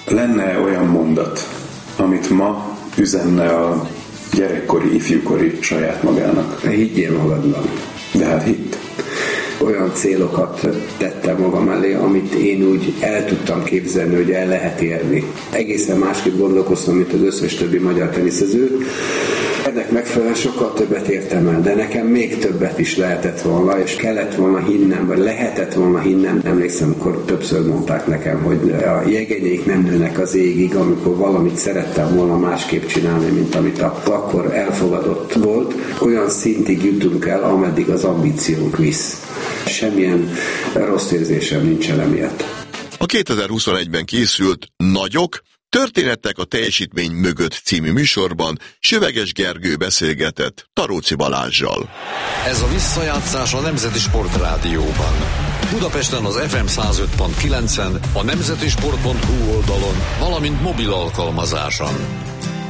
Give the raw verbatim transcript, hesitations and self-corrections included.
Lenne olyan mondat, amit ma üzenne a gyerekkori, ifjúkori saját magának? Higgyél magadban. De hát hitt. Olyan célokat tettem magam elé, amit én úgy el tudtam képzelni, hogy el lehet érni. Egészen másképp gondolkoztam, mint az összes többi magyar teniszező. Ennek megfelelően sokkal többet értem el, de nekem még többet is lehetett volna, és kellett volna hinnem, vagy lehetett volna hinnem. Emlékszem, amikor többször mondták nekem, hogy a jegenyék nem nőnek az égig, amikor valamit szerettem volna másképp csinálni, mint amit akkor elfogadott volt. Olyan szintig jutunk el, ameddig az ambíciónk visz. Semmilyen rossz érzésem nincsen emiatt. A kétezer-huszonegyben készült Nagyok, Történetek a teljesítmény mögött című műsorban Süveges Gergő beszélgetett Taróci Balázssal. Ez a visszajátszás a Nemzeti Sportrádióban. Budapesten az ef em száz öt pont kilencen, a nemzetisport pont hu oldalon, valamint mobil alkalmazáson.